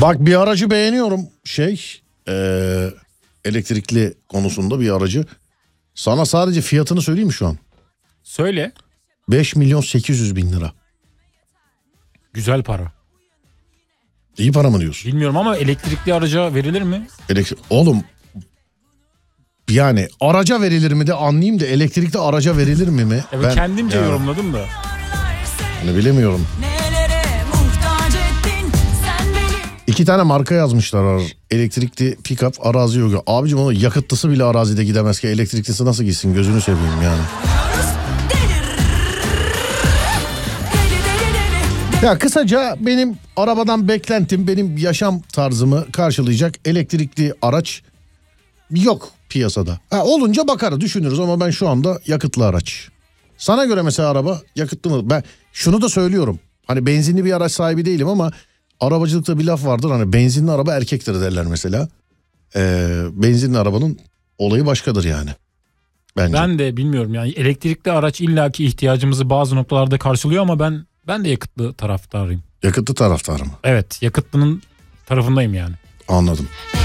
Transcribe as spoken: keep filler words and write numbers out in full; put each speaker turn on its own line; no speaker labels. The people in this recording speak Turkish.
Bak bir aracı beğeniyorum şey ee, elektrikli konusunda bir aracı. Sana sadece fiyatını söyleyeyim mi şu an?
Söyle.
beş milyon sekiz yüz bin lira.
Güzel para.
İyi para mı diyorsun?
Bilmiyorum ama elektrikli araca verilir mi?
Elektrik... Oğlum yani araca verilir mi de anlayayım da elektrikli araca verilir mi mi?
Evet,
ben
kendimce
ya,
yorumladım da.
Hani bilemiyorum. İki tane marka yazmışlar. Elektrikli pick-up arazi yok. Abicim onun yakıtlısı bile arazide gidemez ki. Elektriklisi nasıl gitsin, gözünü seveyim yani. Ya kısaca benim arabadan beklentim, benim yaşam tarzımı karşılayacak elektrikli araç yok piyasada. Ha, olunca bakarız, düşünürüz ama ben şu anda yakıtlı araç. Sana göre mesela araba yakıtlı mı? Ben şunu da söylüyorum. Hani benzinli bir araç sahibi değilim ama arabacılıkta bir laf vardır. Hani benzinli araba erkektir derler mesela. Ee, benzinli arabanın olayı başkadır yani. Bence.
Ben de bilmiyorum yani elektrikli araç illaki ihtiyacımızı bazı noktalarda karşılıyor ama ben ben de yakıtlı taraftarıyım.
Yakıtlı taraftarı mı?
Evet, yakıtlının tarafındayım yani.
Anladım.